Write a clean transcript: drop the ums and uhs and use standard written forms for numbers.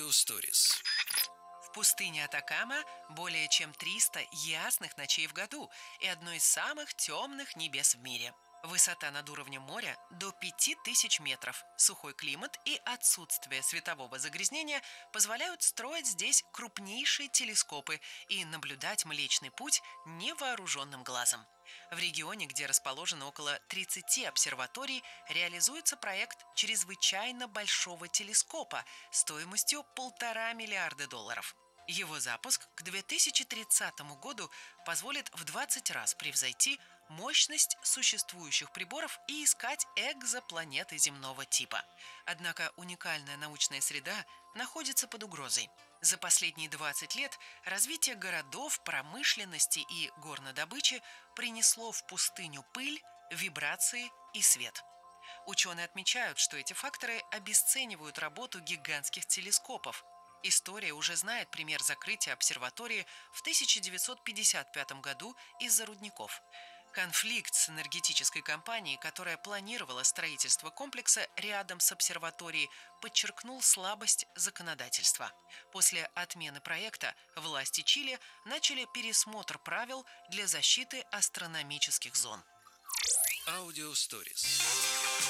Аудиосторис. В пустыне Атакама более чем 300 ясных ночей в году и одно из самых темных небес в мире. Высота над уровнем моря до 5000 метров. Сухой климат и отсутствие светового загрязнения позволяют строить здесь крупнейшие телескопы и наблюдать Млечный Путь невооруженным глазом. В регионе, где расположено около 30 обсерваторий, реализуется проект чрезвычайно большого телескопа стоимостью $1,5 миллиарда. Его запуск к 2030 году позволит в 20 раз превзойти мощность существующих приборов и искать экзопланеты земного типа. Однако уникальная научная среда находится под угрозой. За последние 20 лет развитие городов, промышленности и горнодобычи принесло в пустыню пыль, вибрации и свет. Ученые отмечают, что эти факторы обесценивают работу гигантских телескопов. История уже знает пример закрытия обсерватории в 1955 году из-за рудников. Конфликт с энергетической компанией, которая планировала строительство комплекса рядом с обсерваторией, подчеркнул слабость законодательства. После отмены проекта власти Чили начали пересмотр правил для защиты астрономических зон. Аудиосторис.